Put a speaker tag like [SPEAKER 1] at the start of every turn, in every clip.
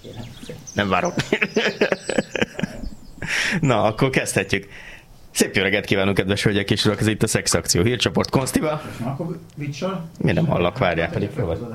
[SPEAKER 1] Nem várok. Na, akkor kezdhetjük. Szép jó reggelt kívánunk, kedves hölgyek és urak, ez itt a Szexakció hírcsoport Konstiba. Miért nem hallak, várják, pedig föl vagy.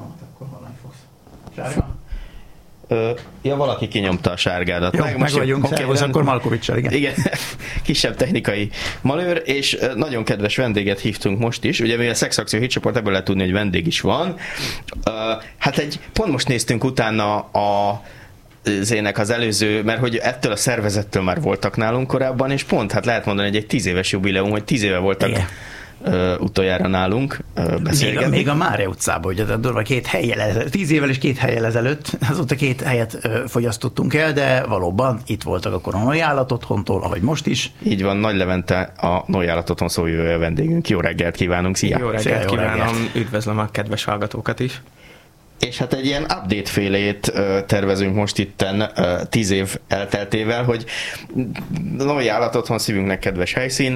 [SPEAKER 1] Ja, valaki kinyomta a sárgádat.
[SPEAKER 2] Jó, meg vagyunk, akkor Malkovics-sal, igen.
[SPEAKER 1] Igen, kisebb technikai manőr, és nagyon kedves vendéget hívtunk most is. Ugye, mivel a Szexakció hírcsoport, ebből lehet tudni, hogy vendég is van. Hát pont most néztünk utána az előző, mert hogy ettől a szervezettől már voltak nálunk korábban, és pont, hát lehet mondani, hogy egy 10 éves jubileum, hogy 10 éve voltak utoljára nálunk beszélgetni.
[SPEAKER 2] Még a Mária utcában, ugye, tehát durva 2 hellyel ezelőtt, 10 évvel és 2 hellyel ezelőtt, azóta 2 helyet fogyasztottunk el, de valóban itt voltak akkor a Noi Állatotthontól, ahogy most is.
[SPEAKER 1] Így van, Nagy Levente, a Noi Állatotthon szóvivője vendégünk. Jó reggelt kívánunk, szia!
[SPEAKER 3] Jó reggelt kívánom, üdvözlöm a kedves hallgatókat is.
[SPEAKER 1] És hát egy ilyen update félét tervezünk most itten 10 év elteltével, hogy Noi Állatotthon szívünknek kedves helyszín,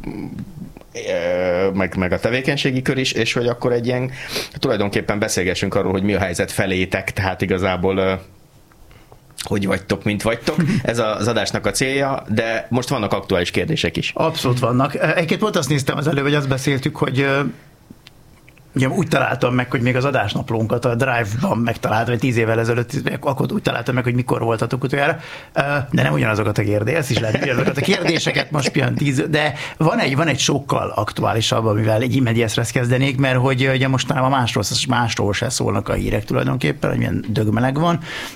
[SPEAKER 1] meg a tevékenységi kör is, és hogy akkor egy ilyen tulajdonképpen beszélgessünk arról, hogy mi a helyzet felétek, tehát igazából hogy vagytok, mint vagytok. Ez az adásnak a célja, de most vannak aktuális kérdések is.
[SPEAKER 2] Abszolút vannak. Egyébként pont azt néztem az előbb, hogy azt beszéltük, hogy ugye úgy találtam meg, hogy még az adásnaplónkat a Drive-ban megtaláltam, vagy 10 évvel ezelőtt, akkor úgy találtam meg, hogy mikor voltatok utoljára, de nem ugyanazokat a kérdéseket, is lehet ugyanazokat a kérdéseket most pian 10, de van egy sokkal aktuálisabb, amivel egy immediatesz kezdenék, mert hogy ugye mostanában másról se szólnak a hírek tulajdonképpen, hogy milyen dögmeleg van,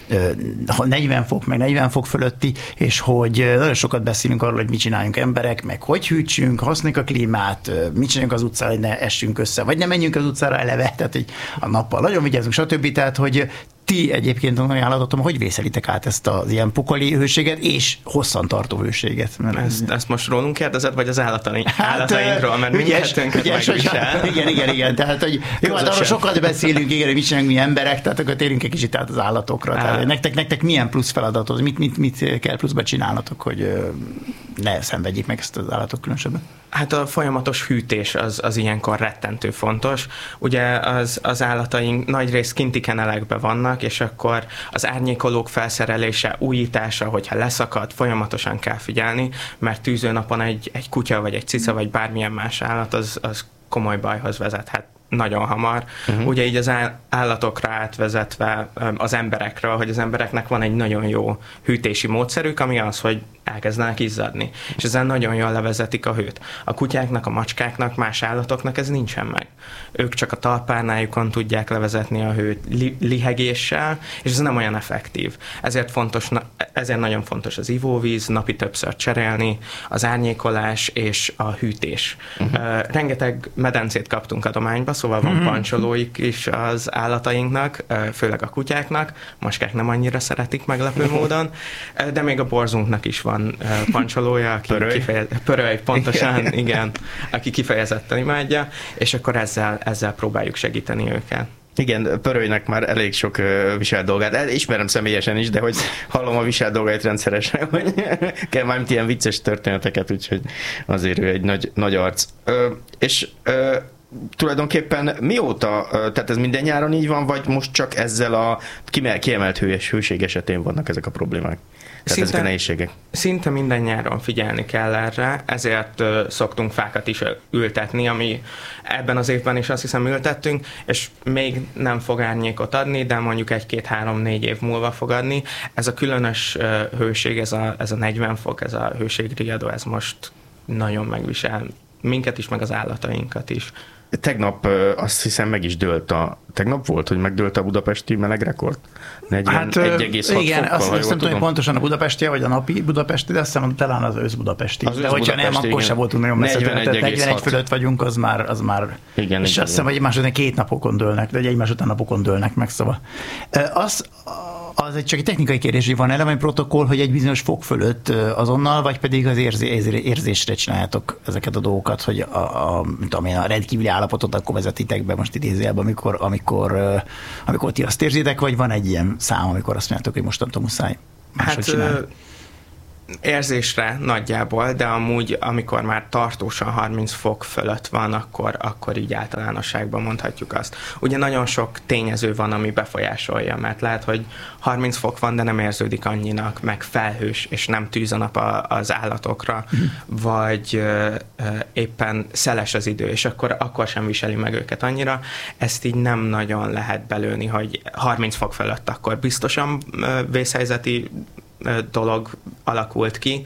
[SPEAKER 2] 40 fok, meg 40 fok fölötti, és hogy nagyon sokat beszélünk arról, hogy mit csináljunk emberek, meg hogy hűtsünk, használjuk a klímát, mit csináljunk az utcán, hogy ne essünk össze, vagy ne menjünk az utcára eleve, tehát hogy a nappal nagyon vigyázunk, stb. Tehát, hogy ti egyébként a Noi Állatotthon, hogy vészelitek át ezt az ilyen pokoli hőséget és hosszantartó hőséget?
[SPEAKER 3] Ezt most rólunk kérdezed, vagy az állatainkról, mert mindkettőnket megvisel.
[SPEAKER 2] Igen. Tehát, hogy jó, hát arról sokat beszélünk, igen, hogy mit csinálunk mi emberek, tehát akkor térjünk egy kicsit át az állatokra. Tehát, nektek milyen plusz feladatot, mit kell pluszba csinálnatok, hogy ne szenvedjék meg ezt az állatok különösebben?
[SPEAKER 3] Hát a folyamatos hűtés az ilyenkor rettentő fontos. Ugye az állataink nagyrészt kinti kenelekben vannak, és akkor az árnyékolók felszerelése, újítása, hogyha leszakad, folyamatosan kell figyelni, mert tűzőnapon egy kutya, vagy egy cica, vagy bármilyen más állat, az komoly bajhoz vezethet nagyon hamar. Ugye így az állatokra átvezetve az emberekről, hogy az embereknek van egy nagyon jó hűtési módszerük, ami az, hogy elkezdenek izzadni. És ezzel nagyon jól levezetik a hőt. A kutyáknak, a macskáknak, más állatoknak ez nincsen meg. Ők csak a talpárnájukon tudják levezetni a hőt lihegéssel, és ez nem olyan effektív. Ezért nagyon fontos az ivóvíz, napi többször cserélni, az árnyékolás és a hűtés. Rengeteg medencét kaptunk adományba, szóval van pancsolóik is az állatainknak, főleg a kutyáknak, macskák nem annyira szeretik meglepő módon, de még a borzunknak is van pancsolója, aki Pöröly, pontosan, igen, aki kifejezetten imádja, és akkor ezzel próbáljuk segíteni őket.
[SPEAKER 1] Igen, Pörölynek már elég sok viselt dolgát. Ismerem személyesen is, de hogy hallom a viselt dolgait rendszeresen, hogy kell már ilyen vicces történeteket, úgyhogy azért ő egy nagy arc. Tulajdonképpen mióta, tehát ez minden nyáron így van, vagy most csak ezzel a kiemelt hőség esetén vannak ezek a problémák? Tehát ezek a nehézségek?
[SPEAKER 3] Szinte minden nyáron figyelni kell erre, ezért szoktunk fákat is ültetni, ami ebben az évben is azt hiszem ültettünk, és még nem fog árnyékot adni, de mondjuk 1-2-3-4 év múlva fog adni. Ez a különös hőség, ez a 40 fok, ez a hőségriadó, ez most nagyon megvisel minket is, meg az állatainkat is.
[SPEAKER 1] Tegnap azt hiszem meg is dőlt tegnap volt, hogy megdőlt a budapesti melegrekord? 41,6
[SPEAKER 2] igen,
[SPEAKER 1] fokkal,
[SPEAKER 2] azt nem tudom, hogy pontosan a budapesti, vagy a napi budapesti, de azt hiszem talán az ősz-budapesti. De hogyha nem, akkor se voltunk nagyon messze. 41 fölött vagyunk, az már
[SPEAKER 1] igen,
[SPEAKER 2] és azt hiszem, hogy egymás után 2 napokon dőlnek, de egymás után napokon dőlnek meg, szóval. Az csak egy technikai kérdés, hogy van elemi protokoll, hogy egy bizonyos fok fölött azonnal, vagy pedig az érzésre csináljátok ezeket a dolgokat, hogy a rendkívüli állapotot akkor vezetitek be most idézőjelben, amikor ti azt érzitek, vagy van egy ilyen szám, amikor azt mondjátok, hogy mostantól muszáj máshogy csinálni?
[SPEAKER 3] érzésre nagyjából, de amúgy, amikor már tartósan 30 fok fölött van, akkor így általánosságban mondhatjuk azt. Ugye nagyon sok tényező van, ami befolyásolja, mert lehet, hogy 30 fok van, de nem érződik annyinak, meg felhős, és nem tűz a nap az állatokra, vagy éppen szeles az idő, és akkor sem viseli meg őket annyira. Ezt így nem nagyon lehet belőni, hogy 30 fok fölött akkor biztosan vészhelyzeti dolog alakult ki,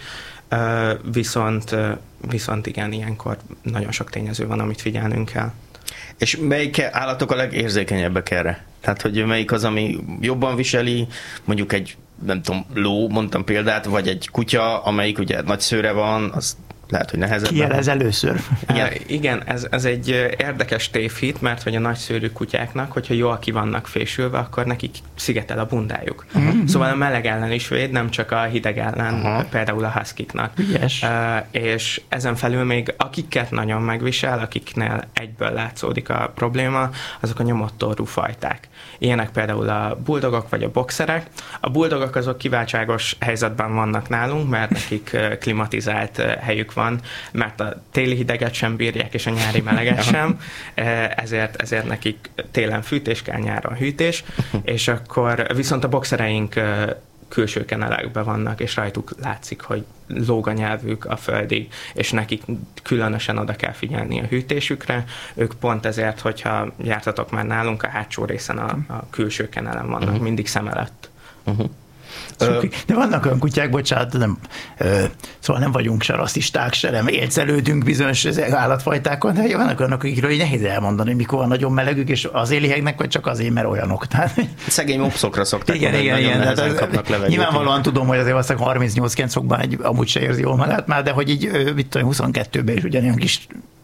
[SPEAKER 3] viszont igen, ilyenkor nagyon sok tényező van, amit figyelnünk kell.
[SPEAKER 1] És melyik állatok a legérzékenyebbek erre? Tehát, hogy melyik az, ami jobban viseli, mondjuk egy, nem tudom, ló, mondtam példát, vagy egy kutya, amelyik ugye nagy szőre van, az lehet, hogy nehezebb.
[SPEAKER 2] Kijelez először.
[SPEAKER 3] Igen, ez egy érdekes tévhit, mert hogy a nagyszőrű kutyáknak, hogyha jól ki vannak fésülve, akkor nekik szigetel a bundájuk. Szóval a meleg ellen is véd, nem csak a hideg ellen, például a huskyknak.
[SPEAKER 2] Yes.
[SPEAKER 3] És ezen felül még akiket nagyon megvisel, akiknél egyből látszódik a probléma, azok a nyomott torrú fajták. Ilyenek például a buldogok vagy a boxerek. A buldogok azok kiváltságos helyzetben vannak nálunk, mert nekik klimatizált helyük van, mert a téli hideget sem bírják, és a nyári meleget sem, ezért nekik télen fűtés kell, nyáron hűtés, és akkor viszont a boxereink külső kenelekben vannak, és rajtuk látszik, hogy lóg a nyelvük a földig, és nekik különösen oda kell figyelni a hűtésükre. Ők pont ezért, hogyha jártatok már nálunk, a hátsó részen a külső kenelen vannak, mindig szem előtt.
[SPEAKER 2] De vannak olyan kutyák, bocsánat, szóval nem vagyunk se rasszisták, se nem élcelődünk bizonyos állatfajtákon, de vannak olyanok, akikről így nehéz elmondani, hogy mikor van nagyon melegük, és azért lihegnek, vagy csak azért, mert olyanok. Tehát...
[SPEAKER 1] Szegény mopszokra szokták.
[SPEAKER 2] Igen.
[SPEAKER 1] Kapnak levegőt.
[SPEAKER 2] Nyilvánvalóan tudom, hogy azért valószínűleg 38-9 fokban amúgy se érzi jól magát már, de hogy így, mit tudom, 22-ben is ugyanilyen kis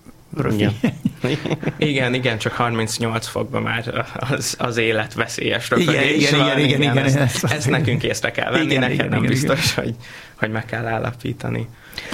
[SPEAKER 3] Igen, csak 38 fokban már az élet veszélyes röpögés.
[SPEAKER 2] Igen.
[SPEAKER 3] Ezt nekünk észre kell venni, neked nem biztos, hogy meg kell állapítani.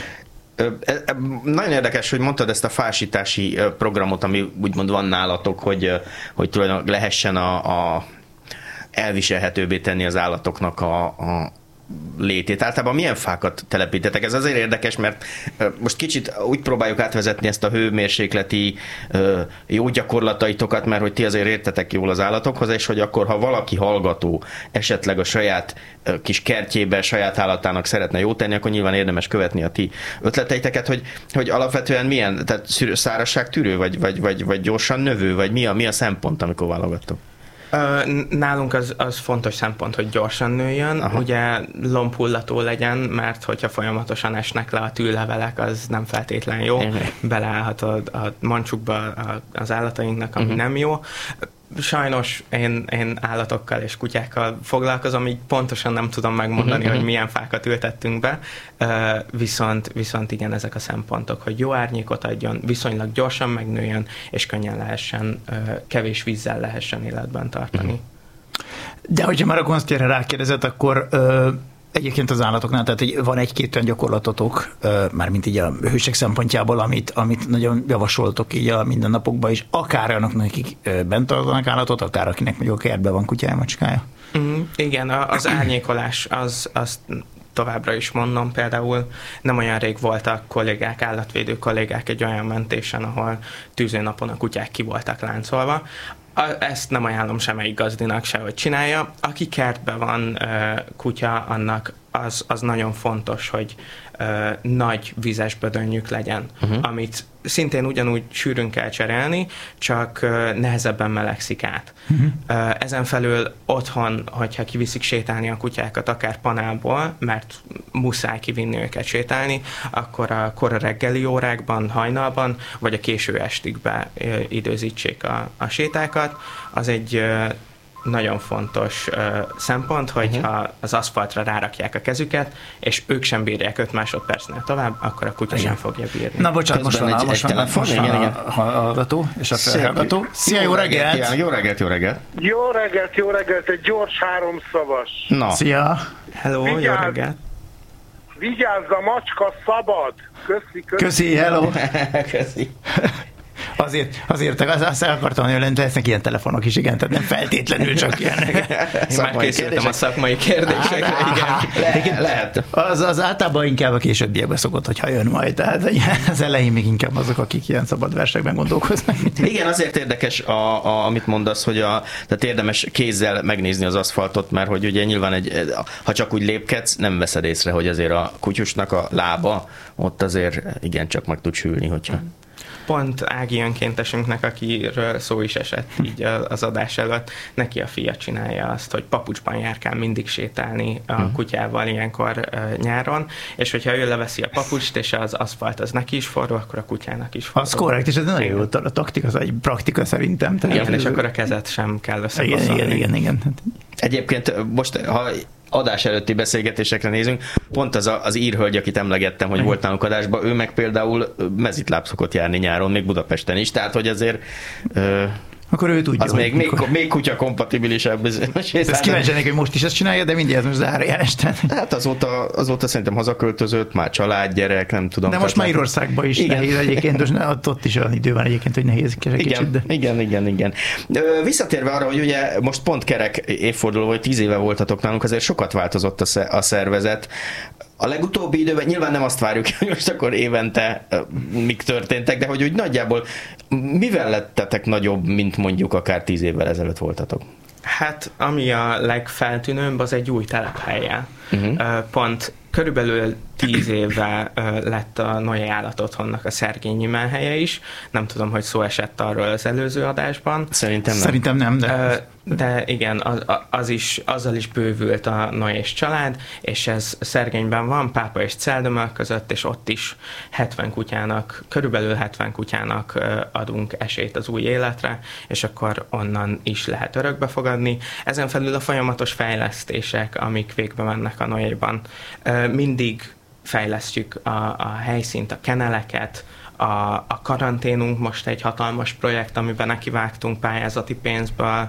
[SPEAKER 1] Nagyon érdekes, hogy mondtad ezt a fásítási programot, ami úgymond van nálatok, hogy tulajdonképpen lehessen elviselhetőbbé tenni az állatoknak a létét. Általában milyen fákat telepítetek? Ez azért érdekes, mert most kicsit úgy próbáljuk átvezetni ezt a hőmérsékleti jó gyakorlataitokat, mert hogy ti azért értetek jól az állatokhoz, és hogy akkor, ha valaki hallgató esetleg a saját kis kertjébe, saját állatának szeretne jót tenni, akkor nyilván érdemes követni a ti ötleteiteket, hogy alapvetően milyen, tehát szárazságtűrő, vagy gyorsan növő, vagy mi a szempont, amikor válogatok?
[SPEAKER 3] Nálunk az fontos szempont, hogy gyorsan nőjön, ugye lombhullató legyen, mert hogyha folyamatosan esnek le a tűlevelek, az nem feltétlen jó, beleállhat a mancsukba az állatainknak, ami nem jó. Sajnos én állatokkal és kutyákkal foglalkozom, így pontosan nem tudom megmondani, hogy milyen fákat ültettünk be, viszont igen, ezek a szempontok, hogy jó árnyékot adjon, viszonylag gyorsan megnőjön, és könnyen lehessen, kevés vízzel lehessen életben tartani.
[SPEAKER 2] De hogyha már a Konsztjára rákérdezett, akkor egyébként az állatoknál, tehát hogy van egy-két olyan gyakorlatotok, mármint így a hőség szempontjából, amit nagyon javasoltok így a mindennapokban is, akár olyanoknak, akik bent tartanak állatot, akár akinek mondjuk a kertben van kutyája, macskája.
[SPEAKER 3] Igen, az árnyékolás, azt továbbra is mondom, például nem olyan rég voltak kollégák, állatvédő kollégák egy olyan mentésen, ahol tűzőnapon a kutyák ki voltak láncolva. Ezt nem ajánlom semmelyik gazdinak se, hogy csinálja. Aki kertben van kutya, annak az nagyon fontos, hogy nagy vizes bödönjük legyen, amit szintén ugyanúgy sűrűn kell cserélni, csak nehezebben melegszik át. Ezen felül otthon, hogyha kiviszik sétálni a kutyákat, akár panelból, mert muszáj kivinni őket sétálni, akkor a kora reggeli órákban, hajnalban, vagy a késő estigbe időzítsék a sétákat. Az egy nagyon fontos szempont, hogyha az aszfaltra rárakják a kezüket, és ők sem bírják 5 másodpercnél tovább, akkor a kutya sem fogja bírni.
[SPEAKER 2] Na bocsánat, most van a hallgató és a felhallgató. Szia, jó reggelt!
[SPEAKER 1] Jó reggelt!
[SPEAKER 4] Jó reggelt, egy gyors 3 szavas.
[SPEAKER 2] Na. Szia!
[SPEAKER 3] Hello, jó reggelt!
[SPEAKER 4] Vigyázz, a macska szabad! Köszi.
[SPEAKER 2] Hello!
[SPEAKER 1] Köszi.
[SPEAKER 2] Azért azt akartam, hogy lesznek ilyen telefonok is, igen, tehát nem feltétlenül csak ilyenek.
[SPEAKER 3] Én már készültem a szakmai kérdésekre, igen.
[SPEAKER 1] Lehet.
[SPEAKER 2] Az általában inkább a későbbiekben szokott, hogyha jön majd, tehát az elején még inkább azok, akik ilyen szabad versekben gondolkoznak.
[SPEAKER 1] Igen, azért érdekes, amit mondasz, hogy tehát érdemes kézzel megnézni az aszfaltot, mert hogy ugye nyilván ha csak úgy lépkedsz, nem veszed észre, hogy azért a kutyusnak a lába ott azért igencsak meg tud sülni, hogyha...
[SPEAKER 3] Pont Ági önkéntesünknek, akiről szó is esett így az adás előtt, neki a fia csinálja azt, hogy papucsban járkál mindig sétálni a kutyával ilyenkor nyáron, és hogyha ő leveszi a papucst, és az aszfalt az neki is forró, akkor a kutyának is forró.
[SPEAKER 2] Az korrekt, és ez nagyon jó a taktika, az egy praktika szerintem.
[SPEAKER 3] Igen, és akkor a kezet sem kell összekoszolni.
[SPEAKER 2] Igen.
[SPEAKER 1] Egyébként most, ha adás előtti beszélgetésekre nézünk, pont az írhölgy, akit emlegettem, hogy volt nálunk adásban, ő meg például mezitláb szokott járni nyáron, még Budapesten is, tehát hogy azért
[SPEAKER 2] akkor ő tudja.
[SPEAKER 1] Az még kutya kompatibilisebb.
[SPEAKER 2] Ezt kíváncsiak, hogy most is ezt csinálja, de mindjárt most zárójelesen.
[SPEAKER 1] Hát azóta szerintem hazaköltözött, már család, gyerek, nem tudom.
[SPEAKER 2] De most már Írországban is nehéz egyébként, ott is olyan idő van egyébként, hogy nehéz kicsit. De...
[SPEAKER 1] Igen. Visszatérve arra, hogy ugye most pont kerek évforduló, vagy 10 éve voltatok nálunk, azért sokat változott a szervezet. A legutóbbi időben nyilván nem azt várjuk, hogy most akkor évente mik történtek, de hogy úgy nagyjából mivel lettetek nagyobb, mint mondjuk akár 10 évvel ezelőtt voltatok?
[SPEAKER 3] Hát, ami a legfeltűnőbb, az egy új telephelye. Pont körülbelül 10 éve lett a Noé Állatotthonnak a Szergényi menhelye is. Nem tudom, hogy szó esett arról az előző adásban.
[SPEAKER 2] Szerintem nem.
[SPEAKER 3] De igen, azzal is bővült a Noés család, és ez Szergényben van, Pápa és Celdömöl között, és ott is körülbelül 70 kutyának adunk esélyt az új életre, és akkor onnan is lehet örökbe fogadni. Ezen felül a folyamatos fejlesztések, amik végbe mennek a Noéban. Mindig fejlesztjük a helyszínt, a keneleket, a karanténunk most egy hatalmas projekt, amiben nekivágtunk pályázati pénzből.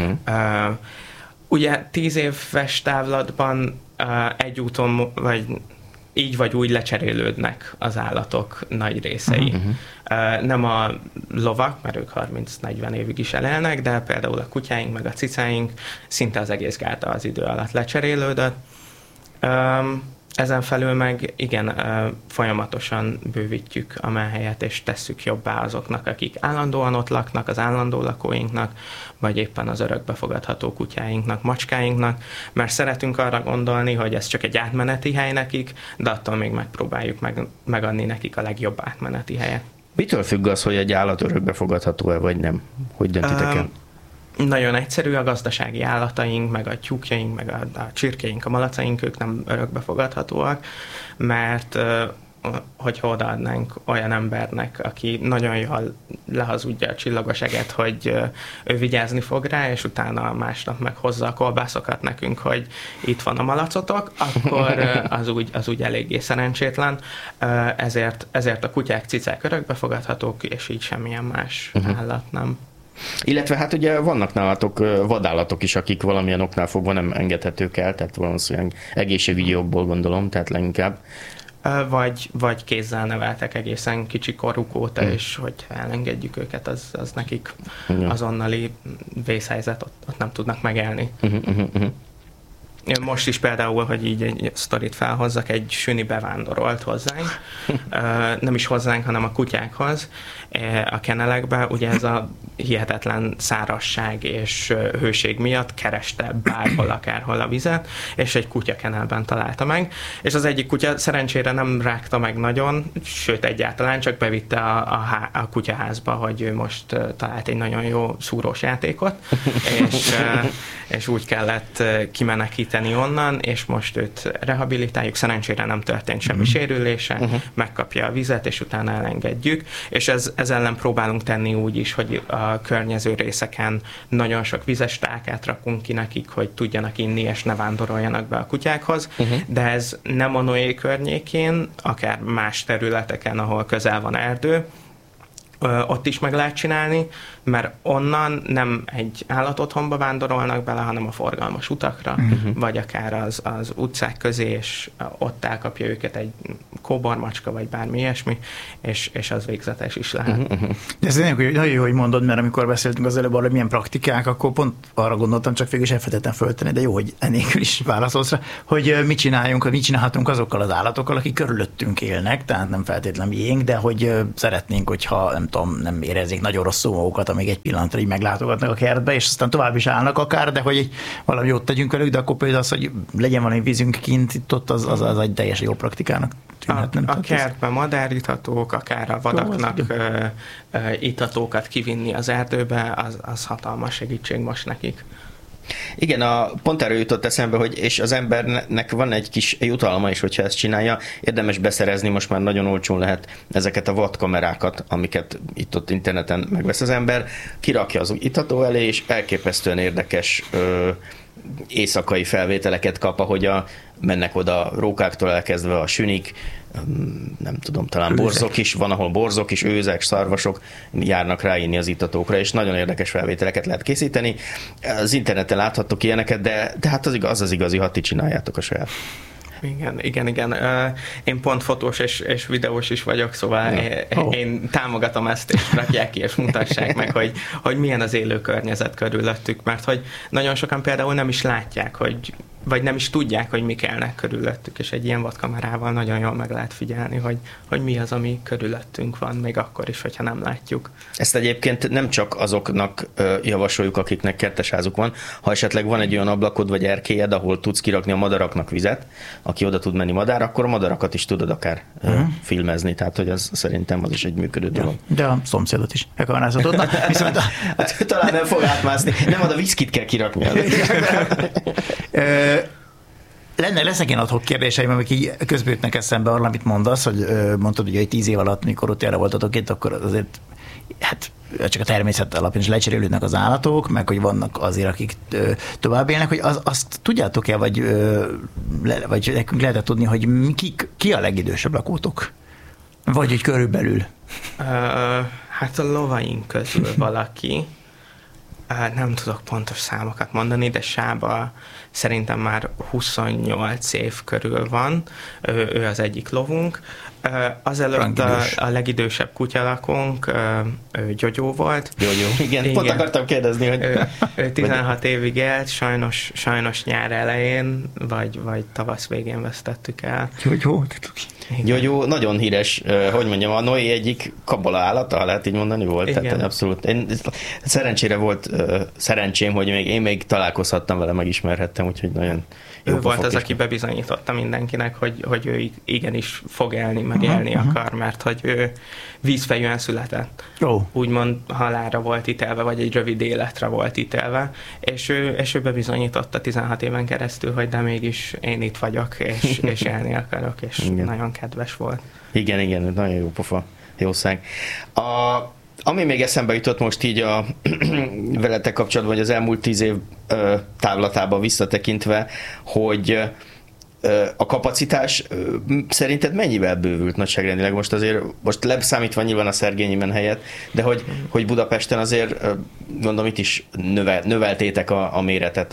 [SPEAKER 3] Ugye 10 éves távlatban egy úton, vagy úgy lecserélődnek az állatok nagy részei. Nem a lovak, mert ők 30-40 évig is elélnek, de például a kutyáink, meg a cicáink szinte az egész gáta az idő alatt lecserélődött. Ezen felül meg igen, folyamatosan bővítjük a menhelyet, és tesszük jobbá azoknak, akik állandóan ott laknak, az állandó lakóinknak, vagy éppen az örökbefogadható kutyáinknak, macskáinknak, mert szeretünk arra gondolni, hogy ez csak egy átmeneti hely nekik, de attól még megpróbáljuk megadni nekik a legjobb átmeneti helyet.
[SPEAKER 1] Mitől függ az, hogy egy állat örökbefogadható-e, vagy nem? Hogy döntitek el?
[SPEAKER 3] Nagyon egyszerű, a gazdasági állataink, meg a tyúkjaink, meg a csirkéink, a malacaink, ők nem örökbefogadhatóak, mert hogyha odaadnánk olyan embernek, aki nagyon jól lehazudja a csillagos eget, hogy ő vigyázni fog rá, és utána másnap meg hozza a kolbászokat nekünk, hogy itt van a malacotok, akkor az úgy eléggé szerencsétlen. Ezért a kutyák, cicák örökbefogadhatók, és így semmilyen más állat nem.
[SPEAKER 1] Illetve hát ugye vannak nálatok vadállatok is, akik valamilyen oknál fogva nem engedhetők el, tehát valószínűleg egészségügyi jogból gondolom, tehát leginkább.
[SPEAKER 3] Vagy kézzel neveltek egészen kicsi koruk óta, és hogy elengedjük őket, az nekik azonnali vészhelyzet, ott nem tudnak megélni. Most is például, hogy így egy sztorit felhozzak, egy süni bevándorolt hozzánk, nem is hozzánk, hanem a kutyákhoz, a kenelekbe, ugye ez a hihetetlen szárazság és hőség miatt kereste bárhol, akárhol a vizet, és egy kutyakenelben találta meg, és az egyik kutya szerencsére nem rágta meg nagyon, sőt egyáltalán csak bevitte a kutyaházba, hogy ő most talált egy nagyon jó szúrós játékot, és úgy kellett kimenekíteni onnan, és most őt rehabilitáljuk, szerencsére nem történt semmi sérülése, megkapja a vizet, és utána elengedjük, és ez ellen próbálunk tenni úgy is, hogy a környező részeken nagyon sok vizes tálkát rakunk ki nekik, hogy tudjanak inni, és ne vándoroljanak be a kutyákhoz, de ez nem a Noé környékén, akár más területeken, ahol közel van erdő, ott is meg lehet csinálni, mert onnan nem egy állatotthonba vándorolnak bele, hanem a forgalmas utakra, vagy akár az utcák közé, és ott elkapja őket egy kóbormacska, vagy bármi ilyesmi, és az végzetes is lehet.
[SPEAKER 2] De ez tényleg nagyon jó, hogy mondod, mert amikor beszéltünk az előbb arra, hogy milyen praktikák, akkor pont arra gondoltam, csak végül is elfelejtettem föltenni, de jó, hogy enélkül is válaszolsz rá, hogy mit csinálhatunk azokkal az állatokkal, akik körülöttünk élnek, tehát nem feltétlenül miénk, de hogy szeretnénk, hogyha nem tudom, nem érezzék nagyon rosszul magukat, amíg egy pillanatra így meglátogatnak a kertbe, és aztán tovább is állnak akár, de hogy valami jót tegyünk velük, de akkor például az, hogy legyen valami vízünk kint, itt az egy teljesen jó praktikának tűnhet.
[SPEAKER 3] A kertben madáritatók, akár a vadaknak itatókat kivinni az erdőbe, az hatalmas segítség most nekik.
[SPEAKER 1] Igen, pont erről jutott eszembe, hogy és az embernek van egy kis jutalma is, hogyha ezt csinálja, érdemes beszerezni, most már nagyon olcsón lehet ezeket a vadkamerákat, amiket itt-ott interneten megvesz az ember, kirakja az itató elé, és elképesztően érdekes éjszakai felvételeket kap, ahogy mennek oda rókáktól elkezdve a sünik, nem tudom, talán őzek. Borzok is, van, ahol borzok is, őzek, szarvasok járnak ráinni az ittatókra, és nagyon érdekes felvételeket lehet készíteni. Az interneten láthattok ilyeneket, de hát az igazi, ha ti csináljátok a saját.
[SPEAKER 3] Igen. Én pont fotós és videós is vagyok, szóval én támogatom ezt, és rakják ki, és mutassák meg, hogy milyen az élő környezet körülöttük, mert hogy nagyon sokan például nem is látják, vagy nem is tudják, hogy mik élnek körülöttük, és egy ilyen vadkamerával nagyon jól meg lehet figyelni, hogy mi az, ami körülöttünk van, még akkor is, hogyha nem látjuk.
[SPEAKER 1] Ezt egyébként nem csak azoknak javasoljuk, akiknek kertesházuk van, ha esetleg van egy olyan ablakod vagy erkélyed, ahol tudsz kirakni a madaraknak vizet, aki oda tud menni madár, akkor a madarakat is tudod akár filmezni, tehát hogy az szerintem az is egy működő dolog.
[SPEAKER 2] De a szomszédot is elkamerázhatod. Viszont
[SPEAKER 1] talán nem fog átmászni. Nem, oda viszkit kell kirakni.
[SPEAKER 2] Lesznek ilyen adhok kérdéseim, amik így közben jutnak eszembe arra, amit mondasz, hogy mondtad, hogy 10 év alatt, mikor ott erre voltatok itt, akkor azért hát csak a természet alapján is lecserélődnek az állatok, meg hogy vannak azért, akik tovább élnek, hogy azt tudjátok-e, vagy nekünk lehetett tudni, hogy ki a legidősebb lakótok? Vagy hogy körülbelül?
[SPEAKER 3] Hát a lovaink közül valaki. Nem tudok pontos számokat mondani, de Sába szerintem már 28 év körül van, ő az egyik lovunk. Azelőtt a legidősebb kutyalakónk Gyogyó volt.
[SPEAKER 1] Gyogyó, igen, pont akartam kérdezni, hogy...
[SPEAKER 3] Ő 16 évig élt, sajnos nyár elején, vagy tavasz végén vesztettük el.
[SPEAKER 1] Gyogyó nagyon híres, hogy mondjam, a Noé egyik kabala állata, lehet így mondani volt. Igen. Tehát abszolút. Szerencsére volt szerencsém, hogy én még találkozhattam vele, megismerhettem, úgyhogy nagyon jó.
[SPEAKER 3] Ő volt az, aki bebizonyította mindenkinek, hogy ő igenis fog élni, meg élni akar, mert hogy ő vízfejűen született. Úgymond halálra volt ítélve, vagy egy rövid életre volt ítélve, és ő bebizonyította 16 éven keresztül, hogy de mégis én itt vagyok, és élni akarok, és igen. Nagyon kedves volt.
[SPEAKER 1] Igen, nagyon jó pofa, jószág. Ami még eszembe jutott most így veletek kapcsolatban, vagy az elmúlt 10 év távlatába visszatekintve, hogy a kapacitás szerinted mennyivel bővült nagyságrendileg? Most leszámítva nyilván a Szergényimen helyett, de hogy Budapesten azért gondolom itt is növeltétek a méretet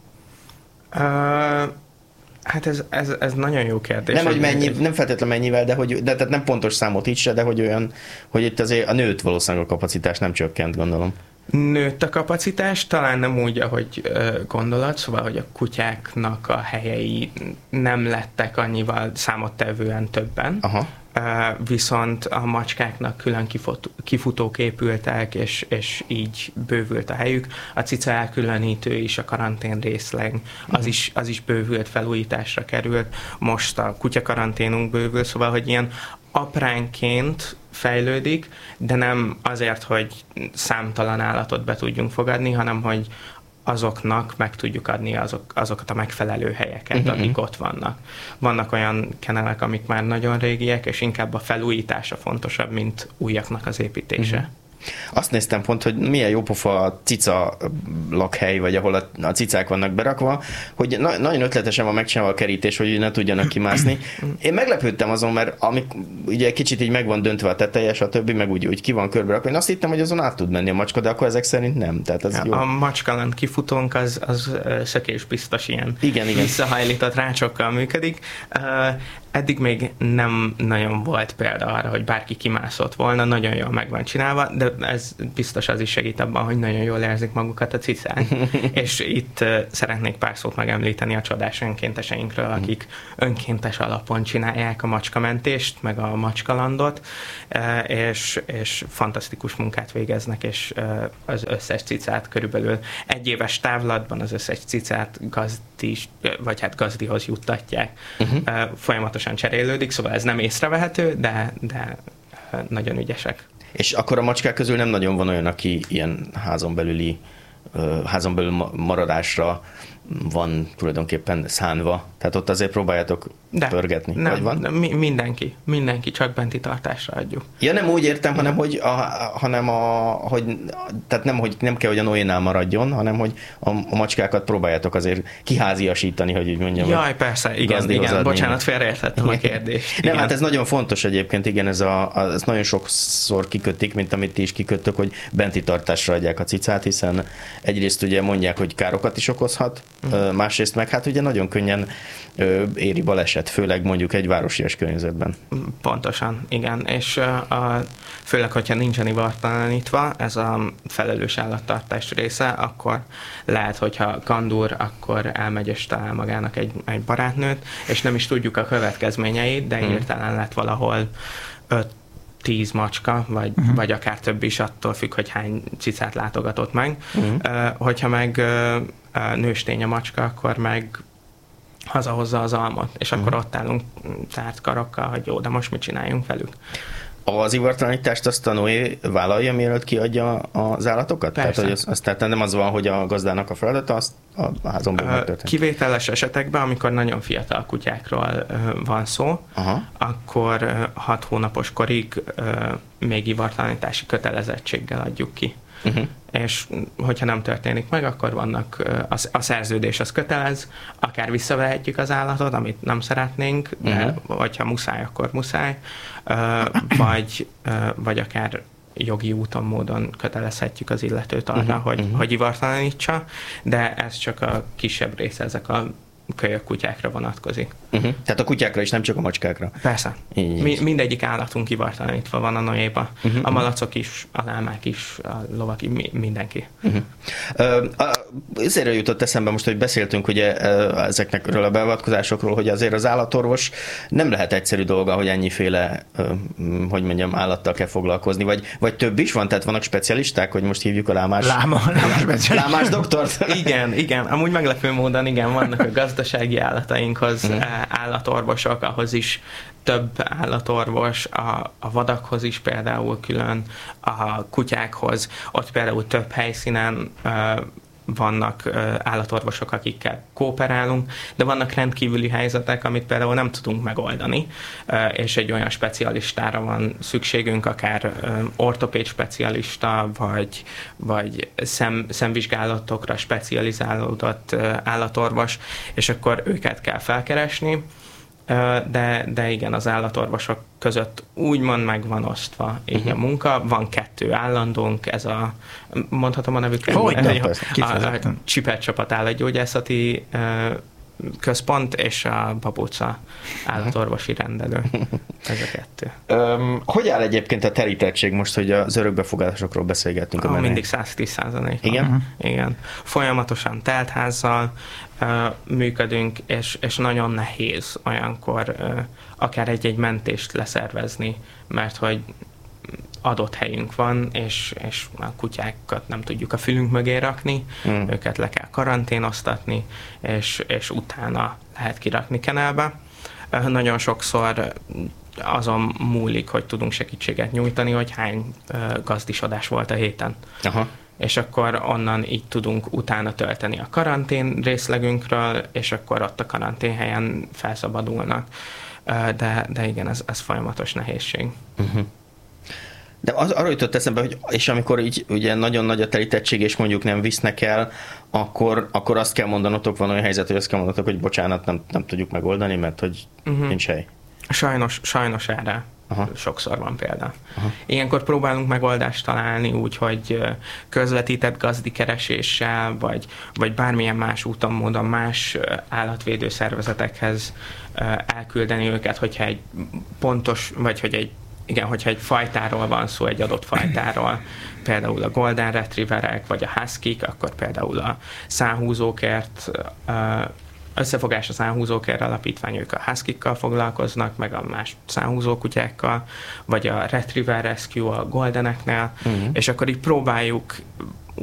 [SPEAKER 3] Hát ez nagyon jó kérdés.
[SPEAKER 1] Nem, hogy nem feltétlenül mennyivel, de tehát nem pontos számot itt se, de hogy olyan, hogy itt azért a nőtt valószínűleg a kapacitás nem csökkent, gondolom.
[SPEAKER 3] Nőtt a kapacitás, talán nem úgy, ahogy gondolod, szóval, hogy a kutyáknak a helyei nem lettek annyival számottevően többen. Aha. Viszont a macskáknak külön kifutók épültek, és így bővült a helyük. A cica elkülönítő is, a karantén részleg, az is bővült, felújításra került. Most a kutyakaranténunk bővül, szóval, hogy ilyen apránként fejlődik, de nem azért, hogy számtalan állatot be tudjunk fogadni, hanem hogy azoknak meg tudjuk adni azokat a megfelelő helyeket, amik ott vannak. Vannak olyan kennelek, amik már nagyon régiek, és inkább a felújítása fontosabb, mint újaknak az építése.
[SPEAKER 1] Azt néztem pont, hogy milyen jópofa cica lakhely, vagy ahol a cicák vannak berakva, hogy nagyon ötletesen van megcsinálva a kerítés, hogy ne tudjanak kimászni. Én meglepődtem azon, mert ugye kicsit így meg van döntve a teteje, a többi, meg úgy ki van körbe rakva. Én azt hittem, hogy azon át tud menni a macska, de akkor ezek szerint nem. Tehát az jó.
[SPEAKER 3] A macskaland kifutónk az szökésbiztos ilyen
[SPEAKER 1] igen.
[SPEAKER 3] visszahajlított rácsokkal működik. Eddig még nem nagyon volt példa arra, hogy bárki kimászott volna, nagyon jól meg van csinálva, de ez biztos az is segít abban, hogy nagyon jól érzik magukat a cicák. És itt szeretnék pár szót megemlíteni a csodás önkénteseinkről, akik önkéntes alapon csinálják a macskamentést, meg a macskalandot, és fantasztikus munkát végeznek, és az összes cicát körülbelül egy éves távlatban az összes cicát gazdihoz juttatják. Folyamatosan cserélődik, szóval ez nem észrevehető, de nagyon ügyesek.
[SPEAKER 1] És akkor a macskák közül nem nagyon van olyan, aki ilyen házon belül maradásra van tulajdonképpen szánva. Tehát ott azért próbáljátok pörgetni.
[SPEAKER 3] Nem,
[SPEAKER 1] vagy van?
[SPEAKER 3] Mindenki csak benti tartásra adjuk.
[SPEAKER 1] Ja, nem úgy értem, tehát nem kell, hogy a Noénál maradjon, hanem hogy a macskákat próbáljátok azért kiháziasítani, hogy úgy mondjam.
[SPEAKER 3] Jaj, persze, igen. Bocsánat, félreértettem a kérdést.
[SPEAKER 1] Nem, hát ez nagyon fontos egyébként, igen, ez nagyon sokszor kikötik, mint amit ti is kiköttök, hogy benti tartásra adják a cicát, hiszen egyrészt ugye mondják, hogy károkat is okozhat, másrészt meg hát ugye nagyon könnyen éri baleset, főleg mondjuk egy városias környezetben.
[SPEAKER 3] Pontosan, igen, és főleg, hogyha nincsen ivartalanítva, ez a felelős állattartás része, akkor lehet, hogyha kandúr, akkor elmegy és talál magának egy barátnőt, és nem is tudjuk a következményeit, de hirtelen lett valahol 10 macska, vagy akár több is, attól függ, hogy hány cicát látogatott meg. Hogyha meg nőstény a macska, akkor meg hazahozza az almot, és akkor ott állunk tárt karokkal, hogy jó, de most mit csináljunk velük.
[SPEAKER 1] Az ivartalanítást azt a Noé vállalja, mielőtt kiadja az állatokat?
[SPEAKER 3] Persze.
[SPEAKER 1] Tehát, hogy tehát nem az van, hogy a gazdának a feladata, azt a házon belül megtörténik.
[SPEAKER 3] Kivételes esetekben, amikor nagyon fiatal kutyákról van szó, akkor 6 hónapos korig még ivartalanítási kötelezettséggel adjuk ki. És hogyha nem történik meg, akkor vannak a szerződés az kötelez, akár visszavehetjük az állatot, amit nem szeretnénk, de hogyha muszáj, akkor muszáj, vagy akár jogi úton, módon kötelezhetjük az illetőt arra, hogy ivartalanítsa, de ez csak a kisebb része, ezek a kölyök kutyákra vonatkozik.
[SPEAKER 1] Tehát a kutyákra is, nem csak a macskákra.
[SPEAKER 3] Persze. Mindegyik állatunk ivartalanítva van a Noéba. A malacok is, a lámák is, a lovak, mindenki.
[SPEAKER 1] Ezért jutott eszembe most, hogy beszéltünk ugye ezekről a beavatkozásokról, hogy azért az állatorvos nem lehet egyszerű dolga, hogy ennyiféle, hogy mondjam, állattal kell foglalkozni, vagy több is van, tehát vannak specialisták, hogy most hívjuk a lámás doktort?
[SPEAKER 3] Igen. Amúgy meglepő módon igen, vannak a gazdasági állatainkhoz állatorvosok, ahhoz is több állatorvos, a vadakhoz is például külön, a kutyákhoz, ott például több helyszínen vannak állatorvosok, akikkel kooperálunk, de vannak rendkívüli helyzetek, amit például nem tudunk megoldani, és egy olyan specialistára van szükségünk, akár ortopéd specialista, vagy szemvizsgálatokra specializálódott állatorvos, és akkor őket kell felkeresni, de igen, az állatorvosok között úgymond meg van osztva így a munka. Van 2 állandónk, ez mondhatom a nevüket? A Csipet Csapat állatgyógyászati központ és a Babóca állatorvosi rendelő. Ez a 2.
[SPEAKER 1] Hogy áll egyébként a terítettség most, hogy az örökbefogadásokról beszélgettünk?
[SPEAKER 3] Mindig 110%.
[SPEAKER 1] Igen?
[SPEAKER 3] Igen. Folyamatosan teltházzal működünk, és nagyon nehéz olyankor akár egy mentést leszervezni, mert hogy adott helyünk van, és a kutyákat nem tudjuk a fülünk mögé rakni, őket le kell karanténoztatni, és utána lehet kirakni kenelbe. Nagyon sokszor azon múlik, hogy tudunk segítséget nyújtani, hogy hány gazdisodás volt a héten. Aha. És akkor onnan így tudunk utána tölteni a karantén részlegünkről, és akkor ott a karanténhelyen felszabadulnak. De igen, ez folyamatos nehézség.
[SPEAKER 1] De arról jutott eszembe, hogy és amikor így ugye nagyon nagy a telítettség, és mondjuk nem visznek el, akkor azt kell mondanotok, van olyan helyzet, hogy azt kell mondanotok, hogy bocsánat, nem tudjuk megoldani, mert hogy nincs hely.
[SPEAKER 3] Sajnos erre sokszor van példa. Ilyenkor próbálunk megoldást találni úgy, hogy közvetített gazdikereséssel, vagy bármilyen más úton, módon más állatvédő szervezetekhez elküldeni őket, hogyha egy pontos, vagy hogyha egy fajtáról van szó, egy adott fajtáról, például a Golden Retrieverek, vagy a Huskyk, akkor például a Szánhúzókert összefogás a Szánhúzókert alapítvány, ők a Huskykkal foglalkoznak, meg a más szánhúzókutyákkal, vagy a Retriever Rescue a Goldeneknél, és akkor így próbáljuk